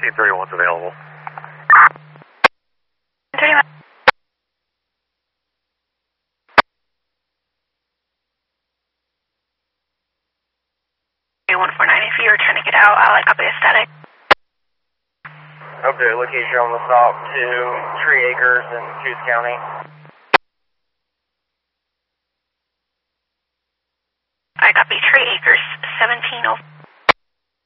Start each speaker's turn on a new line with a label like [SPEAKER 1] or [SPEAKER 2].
[SPEAKER 1] 1831's available.
[SPEAKER 2] 31. 149, if you were trying to get out, I'll copy a static.
[SPEAKER 1] Okay, location on the stop to Tree Acres in Coos County.